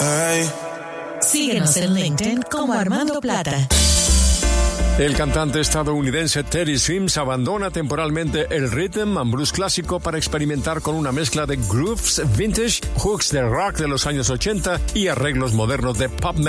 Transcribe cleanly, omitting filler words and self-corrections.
Ay. Síguenos en LinkedIn como Armando Plata. El cantante estadounidense Teddy Swims abandona temporalmente el rhythm and blues clásico para experimentar con una mezcla de grooves vintage, hooks de rock de los años 80 y arreglos modernos de pop